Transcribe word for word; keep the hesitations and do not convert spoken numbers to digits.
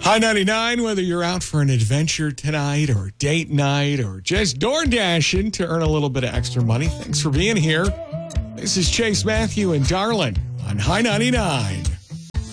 High ninety-nine, whether you're out for an adventure tonight or date night or just door dashing to earn a little bit of extra money, thanks for being here. This is Chase Matthew and Darlin on High ninety-nine.